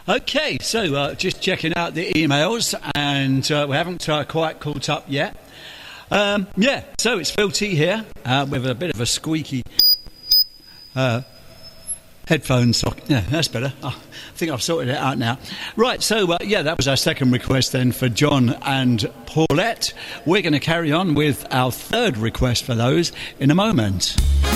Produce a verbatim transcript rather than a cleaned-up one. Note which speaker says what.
Speaker 1: Okay, so uh, just checking out the emails, and uh, we haven't uh, quite caught up yet. Um, yeah, so it's Phil T here uh, with a bit of a squeaky uh, headphone socket. Yeah, that's better. Oh, I think I've sorted it out now. Right, so uh, yeah, that was our second request then for John and Paulette. We're going to carry on with our third request for those in a moment.